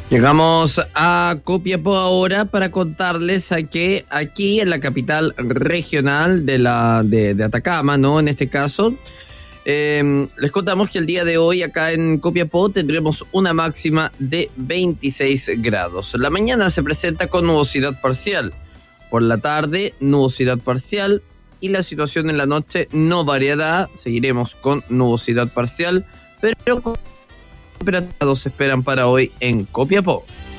Llegamos a Copiapó ahora para contarles a que aquí en la capital regional de Atacama, ¿no? En este caso, les contamos que el día de hoy acá en Copiapó tendremos una máxima de 26 grados. La mañana se presenta con nubosidad parcial. Por la tarde, nubosidad parcial. Y la situación en la noche no variará. Seguiremos con nubosidad parcial, pero con temperaturas se esperan para hoy en Copiapó.